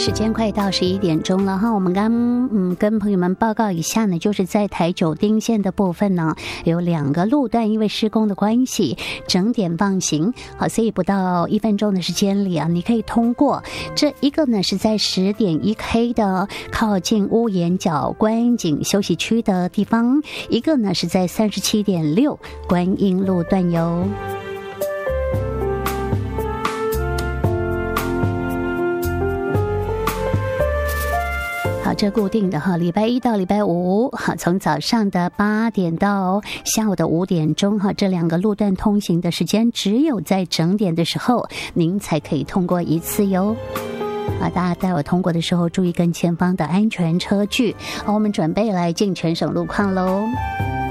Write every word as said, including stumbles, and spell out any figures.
时间快到十一点钟了哈，我们刚嗯跟朋友们报告一下呢，就是在台九丁线的部分呢，有两个路段因为施工的关系整点放行，好，所以不到一分钟的时间里啊，你可以通过。这一个呢是在十点一 K 的靠近屋檐角观景休息区的地方，一个呢是在三十七点六观音路段哟。好，这固定的哈，礼拜一到礼拜五，好，从早上的八点到下午的五点钟哈，这两个路段通行的时间，只有在整点的时候，您才可以通过一次哟。啊，大家待会通过的时候，注意跟前方的安全车距。好，我们准备来进全省路况喽。